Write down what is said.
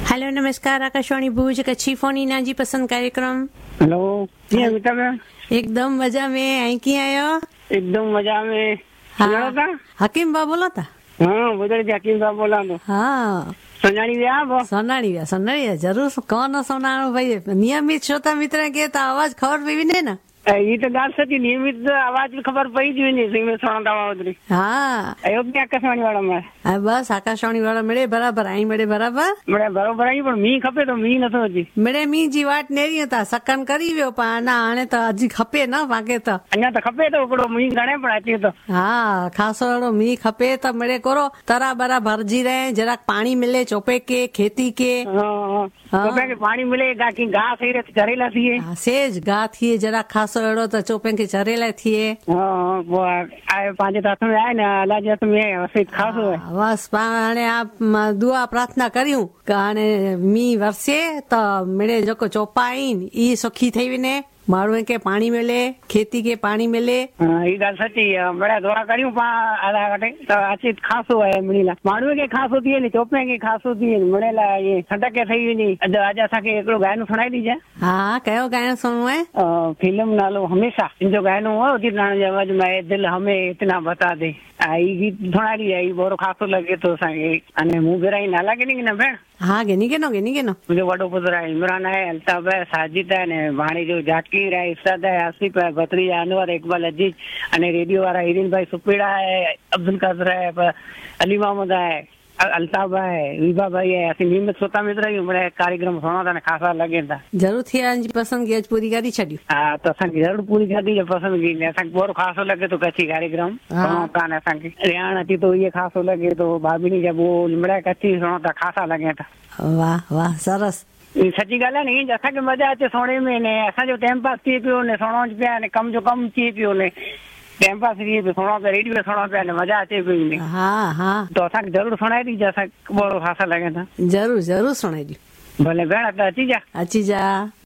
Hello नमस्कार Akashvani Bhuj Kutchi phone ईना जी पसंद कार्यक्रम। Hello जी Amita ma'am, एकदम मजा में आई कीअं आहियो? एकदम मजा में। हाँ था हकीम बा बोलो था। हाँ ॿुधण जी हकीम साहब बोलां थो। हाँ सुञाणी विया पोइ? सोनाड़ी विया जरूर कौन सुञाणो भई नियमित श्रोता मित्र खे त आवाज ख़बर पई वञे न। ही त ॻाल्हि सची, नियमित आवाज बि ख़बर पई थी वञे सिंह में सुणंदा हुआ उधरी। हाँ अयोध्या आकाशवाणी वारा में बस आकाशवाणी वारा मिड़े बराबर आई मिड़े बराबर बड़े बरोबर आई, पर मींहुं खपे तो मींहुं नथो अचे। मिड़े मींहं जी वाट नेरियूं था सकन करी वियो पा अञा हाणे त अॼु खपे न पाके त अञा त खपे तो हिकिड़ो मींहुं घणे पण अचे तो। हाँ खासो अहिड़ो मींहुं खपे त मिड़े करो तरा बरा भरजी रहे जरा पानी मिले चोपे के खेती के। हाँ चोपे के पानी मिले ताकि घास सही रहे चरेला थिए। सेज गा थिए जरा खासो अहिड़ो त चोपे के चरेला थिए। हाँ वो आए पंहिंजे हथ में आहे न, अल्लाह जे हथ में आहे खासो आहे। बस हाणे आप दुआ प्रार्थना करियूं कि हाणे मींहुं वरसे त मिड़े जेको चोपा आहिनि ई सुखी ठही वञे, माण्हुनि खे पाणी मिले, खेती खे पाणी मिले। ही ॻाल्हि सची आहे, बड़ा दुआ करियूं पाण अलाह त अचे खासो आहे मिड़ी लाइ माण्हूअ खे खासो थी वञे, चोपे खे खासो थी वञे, मिड़े लाइ इहे खंड खे ठही वञे। अॼु असांखे हिकिड़ो गानो सुणाए ॾिजां। हाँ कयो गानो सुणो आहे? फिल्म नालो हमेशा, इन जो गानो हुओ उदित नारायण जी आवाज़ में, दिल हमें इतना बता दे। ही गीत सुणाए ॾिजां, ही बोरो खासो लॻे थो असांखे। अने मूं बेराई नाला गिनी न भेण? हाँ गिनी गिनो मुंहिंजो वॾो पुत्र आहे इमरान आहे, अल्ताफ आहे, साजिद आहे, ने भाणे जो जाकिर आहे, इरशाद आहे, आसिफ आहे, भत्रीजा अनवर, इकबाल अजीज, अने रेडियो वारा हिरेन भाई सुपेड़ा आहे, अब्दुल कादर आहे, अली मोहम्मद आहे, अल्ताफ आहे, विभा भाई आहे। असीं नियमित श्रोता मित्र आहियूं, मिड़े कार्यक्रम सुणो था, ख़ासा लॻनि था। जरूर थी जी पसंदगी अॼु पूरी करे छॾियूं। हा त असांखे ज़रूर पूरी करी पसंदगी, असांखे बोरो ख़ासो लॻे थो कच्छी कार्यक्रम सुणो था। असांखे रियाण अचे थो, इहे ख़ासो लॻे थो, भाभिनी जा बोल मिड़े कच्छी सुणो था, ख़ासा लॻे था। वाह वाह सरस। सची ॻाल्हि आहे न, असांखे मज़ा अचे सोणे में, ने असांजो टाइम पास थिए पियो, ने सुणो पिया, ने कम जो कम थिए पियो, ने टाइम पास थिए पियो, सुणो पिया, रेडियो सुणो पिया, ने मज़ा अचे पई। हाँ हाँ तो असांखे ज़रूर सुणाए ॾिजां, असांखे बोरो ख़ासा लॻे था। जरूर जरूर सुणाए ॾियूं। भले भेण त अची जा। अची जा।